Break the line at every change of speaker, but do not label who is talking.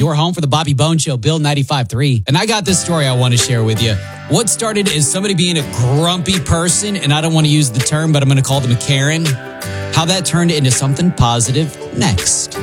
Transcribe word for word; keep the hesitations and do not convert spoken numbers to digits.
Your home for the Bobby Bone Show, Bill ninety-five point three. And I got this story I want to share with you. What started as somebody being a grumpy person, and I don't want to use the term, but I'm going to call them a Karen. How that turned into something positive next.